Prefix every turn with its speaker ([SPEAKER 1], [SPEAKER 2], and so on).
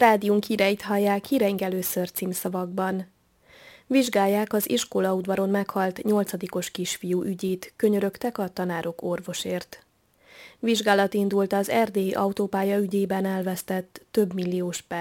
[SPEAKER 1] Rádiónk híreit hallják híreink először címszavakban. Vizsgálják az iskolaudvaron meghalt 8-os kisfiú ügyét, könyörögtek a tanárok orvosért. Vizsgálat indult az erdélyi autópálya ügyében elvesztett több milliós per